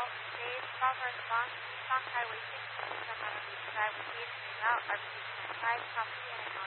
call. Today's call corresponds to Eastbound Highway 16 from Manabusa with Route RP95 Property and Account.